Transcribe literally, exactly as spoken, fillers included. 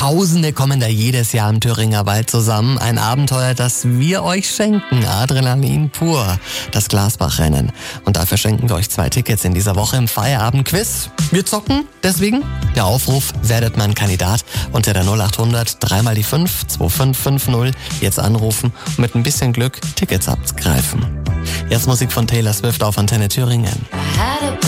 Tausende kommen da jedes Jahr im Thüringer Wald zusammen. Ein Abenteuer, das wir euch schenken. Adrenalin pur. Das Glasbachrennen. Und dafür schenken wir euch zwei Tickets in dieser Woche im Feierabend-Quiz. Wir zocken deswegen. Der Aufruf, werdet man Kandidat unter der null acht hundert drei mal die fünf zwei fünf fünf null. Jetzt anrufen und mit ein bisschen Glück Tickets abgreifen. Jetzt Musik von Taylor Swift auf Antenne Thüringen.